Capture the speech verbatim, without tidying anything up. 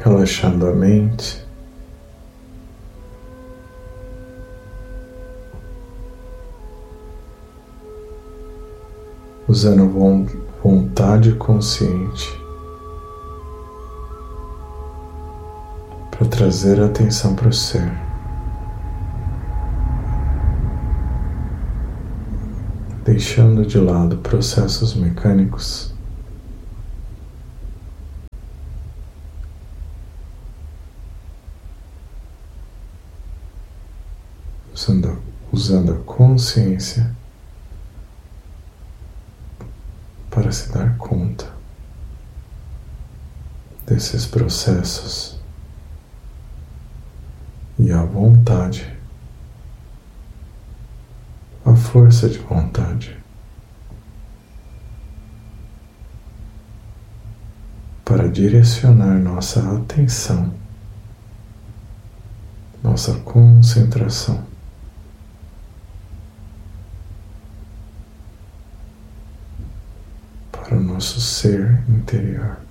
relaxando a mente, usando vontade consciente para trazer a atenção para o ser. Deixando de lado processos mecânicos, usando a, usando a consciência para se dar conta desses processos e a vontade, a força de vontade para direcionar nossa atenção, nossa concentração para o nosso ser interior.